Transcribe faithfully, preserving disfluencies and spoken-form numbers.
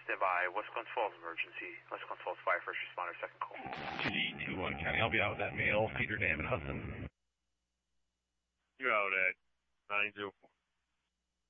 Stand by. Westcliff Falls emergency. Westcliff Falls fire first responder, second call. two D two one County, I'll be out with that male, Cedar Dam and Hudson. You're out at nine zero four.